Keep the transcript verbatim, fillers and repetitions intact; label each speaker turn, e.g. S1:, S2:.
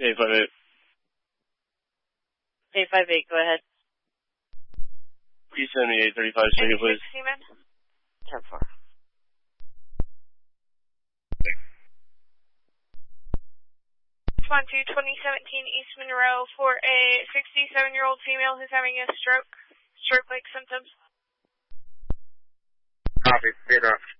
S1: eight five eight.
S2: eight five eight, go ahead.
S1: Please send me eight thirty-five second, please.
S2: ten four.
S3: One two twenty seventeen East Monroe for a sixty-seven-year-old female who's having a stroke, stroke-like symptoms.
S4: Copy. Radar.